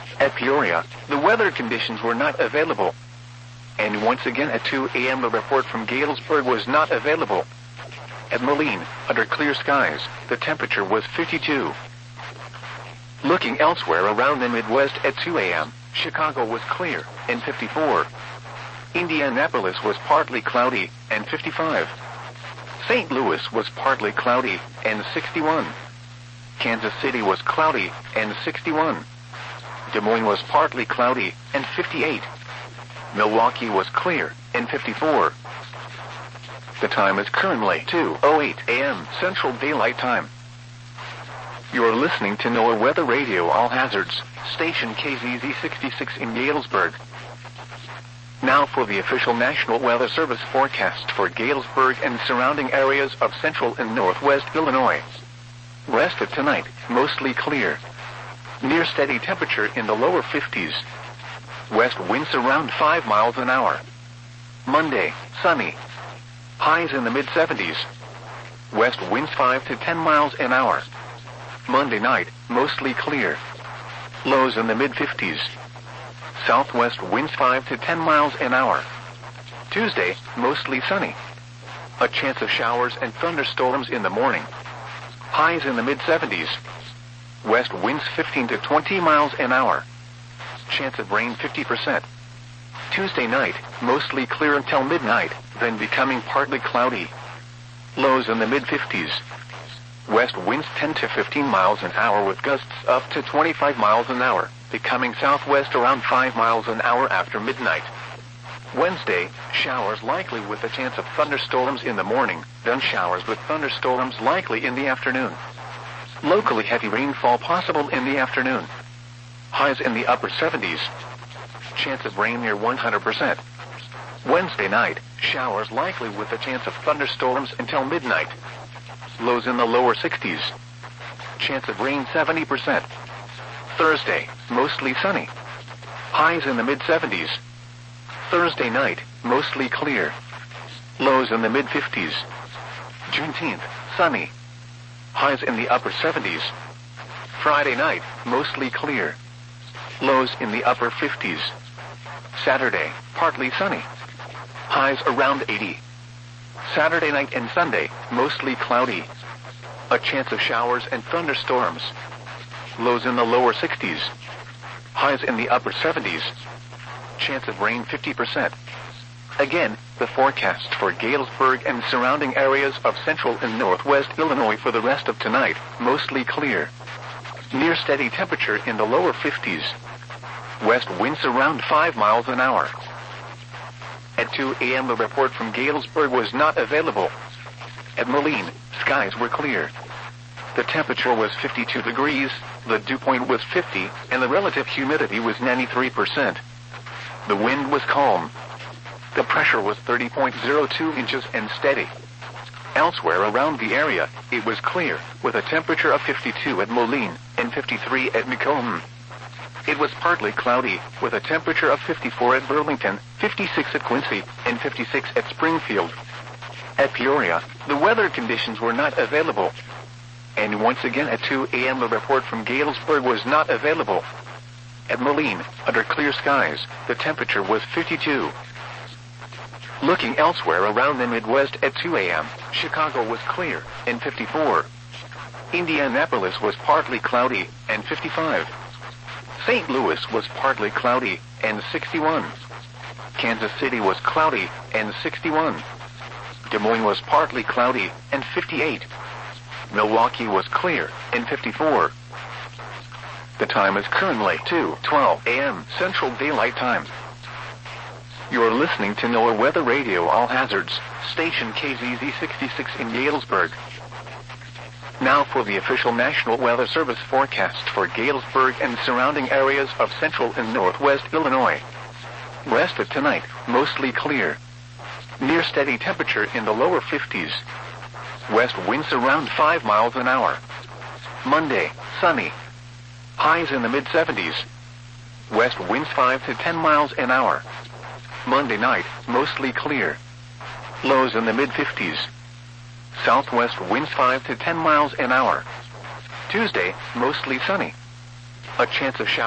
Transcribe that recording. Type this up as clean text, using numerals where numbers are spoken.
At Peoria, the weather conditions were not available. And once again at 2 a.m. the report from Galesburg was not available. At Moline, under clear skies, the temperature was 52. Looking elsewhere around the Midwest at 2 a.m., Chicago was clear, and 54. Indianapolis was partly cloudy, and 55. St. Louis was partly cloudy, and 61. Kansas City was cloudy, and 61. Des Moines was partly cloudy, and 58. Milwaukee was clear, and 54. The time is currently 2:08 a.m. Central Daylight Time. You are listening to NOAA Weather Radio All Hazards, station KZZ 66 in Galesburg. Now for the official National Weather Service forecast for Galesburg and surrounding areas of central and northwest Illinois. Rest of tonight, mostly clear. Near steady temperature in the lower 50s. West winds around 5 miles an hour. Monday, sunny. Highs in the mid-70s. West winds 5 to 10 miles an hour. Monday night, mostly clear. Lows in the mid-50s. Southwest winds 5 to 10 miles an hour. Tuesday, mostly sunny. A chance of showers and thunderstorms in the morning. Highs in the mid-70s. West winds 15 to 20 miles an hour. Chance of rain 50%. Tuesday night, mostly clear until midnight, then becoming partly cloudy. Lows in the mid-50s. West winds 10 to 15 miles an hour with gusts up to 25 miles an hour, becoming southwest around 5 miles an hour after midnight. Wednesday, showers likely with a chance of thunderstorms in the morning, then showers with thunderstorms likely in the afternoon. Locally heavy rainfall possible in the afternoon. Highs in the upper 70s. Chance of rain near 100%. Wednesday night, showers likely with a chance of thunderstorms until midnight. Lows in the lower 60s. Chance of rain 70%. Thursday, mostly sunny. Highs in the mid-70s. Thursday night, mostly clear. Lows in the mid-50s. Juneteenth, sunny. Highs in the upper 70s. Friday night, mostly clear. Lows in the upper 50s. Saturday, partly sunny. Highs around 80. Saturday night and Sunday, mostly cloudy. A chance of showers and thunderstorms. Lows in the lower 60s. Highs in the upper 70s. Chance of rain 50%. Again, the forecast for Galesburg and surrounding areas of central and northwest Illinois for the rest of tonight, mostly clear. Near steady temperature in the lower 50s. West winds around 5 miles an hour. At 2 a.m. the report from Galesburg was not available. At Moline, skies were clear. The temperature was 52 degrees, the dew point was 50, and the relative humidity was 93%. The wind was calm. The pressure was 30.02 inches and steady. Elsewhere around the area, it was clear, with a temperature of 52 at Moline and 53 at Macomb. It was partly cloudy, with a temperature of 54 at Burlington, 56 at Quincy, and 56 at Springfield. At Peoria, the weather conditions were not available. And once again at 2 a.m. the report from Galesburg was not available. At Moline, under clear skies, the temperature was 52. Looking elsewhere around the Midwest at 2 a.m., Chicago was clear, and 54. Indianapolis was partly cloudy, and 55. St. Louis was partly cloudy, and 61. Kansas City was cloudy, and 61. Des Moines was partly cloudy, and 58. Milwaukee was clear, and 54. The time is currently 2:12 a.m. Central Daylight Time. You are listening to NOAA Weather Radio All Hazards, station KZZ 66 in Galesburg. Now for the official National Weather Service forecast for Galesburg and surrounding areas of central and northwest Illinois. Rest of tonight, mostly clear. Near steady temperature in the lower 50s. West winds around 5 miles an hour. Monday, sunny. Highs in the mid-70s. West winds 5 to 10 miles an hour. Monday night, mostly clear. Lows in the mid-50s. Southwest winds 5 to 10 miles an hour. Tuesday, mostly sunny. A chance of showers.